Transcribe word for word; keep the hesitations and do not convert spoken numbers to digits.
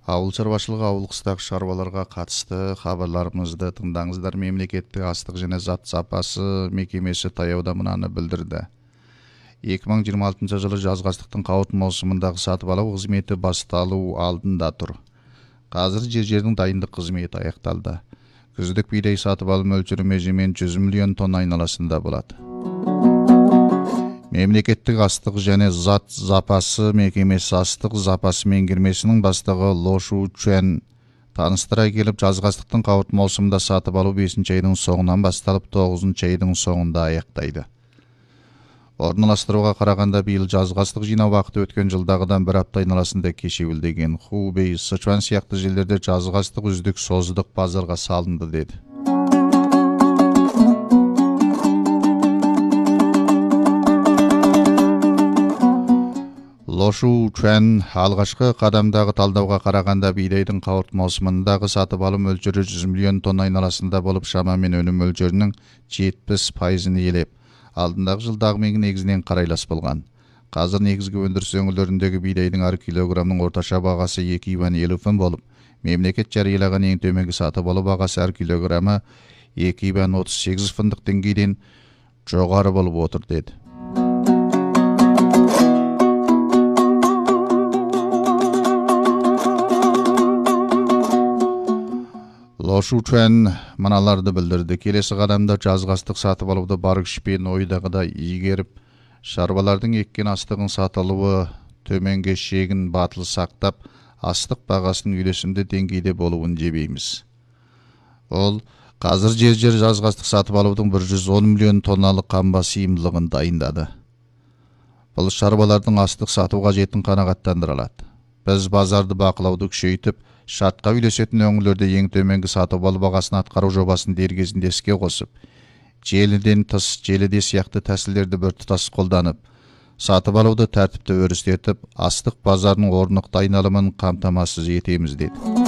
Ауыл шаруашылығы ауыл қыстақ шаруаларға қатысты хабарларымызды тыңдаңыздар. Мемлекеттік астық және зат сапасы мекемесі таяуда мынаны білдірді. екі мың жиырма алтыншы жылы жазғы астықтың қауырт маусымындағы сатып алу қызметі басталу алдында тұр. Қазір жер жердің дайындық қызметі аяқталды. Күздік бидай сатып алу мөлшері межемен жүз миллион тонна айналасында болады. Мемлекеттік астық және зат запасы мекемесі астық запасы меңгермесінің бастығы Лошу Чуэн таныстыра келіп, жазғы астықтың қауырт маусымында сатып алу бесінші айдың соңынан басталып тоғызыншы айдың соңында аяқтайды. Орналастыруға қарағанда биыл жазғы астық жинау уақыты өткен жылдағыдан бір апта айналасында кешеуілдеген. Хубей, Сычуан сияқты жерлерде жазғы астық үздік создық базарға салынды деді. Лошу Чуэн алғашқы қадамдағы талдауға қарағанда бидайдың қауырт маусымындағы сатып алу мөлшері жүз миллион тонна айналасында болып, шамамен өнім мөлшерінің жетпіс пайызын иелеп, алдындағы жылдағымен негізінен қарайлас болған. Қазір негізгі өндіріс өңірлеріндегі бидайдың әр килограмның орташа бағасы екі иван елу фунт болып, мемлекет жариялаған ең төменгі сатып алу бағасы әр килограмы екі иван отыз сегіз фунттық деңгейден жоғары болып отыр деді. Лошу Чуэн мыналарды білдірді. Келесі қадамда жазғы астық сатып алуды бар күшпен ойдағыда игеріп, шаруалардың еккен астығын сатылуы төменгі шегін батыл сақтап, астық бағасының үйлесімді деңгейде болуын жебейміз. Ол қазір жер жер жазғы астық сатып алудың бір жүз он миллион тонналық қамба сыйымдылығын дайындады. Бұл шаруалардың астық сатуға жетін қанағаттандыра алады. Біз базарды бақылауды күшейтіп, шартқа үйлесетін өңірлерде ең төменгі сатып алу бағасын атқару жобасын дер кезінде іске қосып, желіден тыс, желіде сияқты тәсілдерді біртұтас қолданып, сатып алуды тәртіпті өрістетіп, астық базарының орнықты айналымын қамтамасыз етеміз деді.